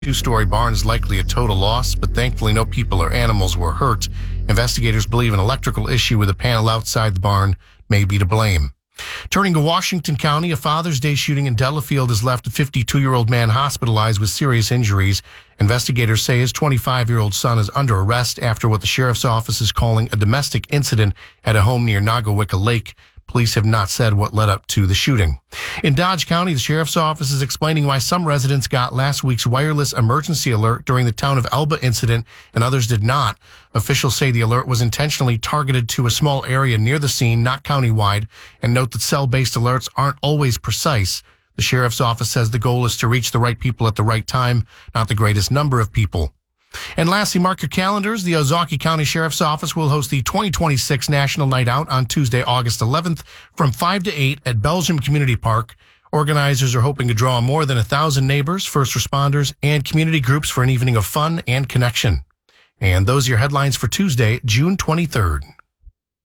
two-story barn is likely a total loss, but thankfully no people or animals were hurt. Investigators believe an electrical issue with a panel outside the barn may be to blame. Turning to Washington County, a Father's Day shooting in Delafield has left a 52-year-old man hospitalized with serious injuries. Investigators say his 25-year-old son is under arrest after what the sheriff's office is calling a domestic incident at a home near Nagawicca Lake. Police have not said what led up to the shooting. In Dodge County, the sheriff's office is explaining why some residents got last week's wireless emergency alert during the Town of Elba incident and others did not. Officials say the alert was intentionally targeted to a small area near the scene, not countywide, and note that cell-based alerts aren't always precise. The sheriff's office says the goal is to reach the right people at the right time, not the greatest number of people. And lastly, mark your calendars. The Ozaukee County Sheriff's Office will host the 2026 National Night Out on Tuesday, August 11th from 5 to 8 at Belgium Community Park. Organizers are hoping to draw more than 1,000 neighbors, first responders, and community groups for an evening of fun and connection. And those are your headlines for Tuesday, June 23rd.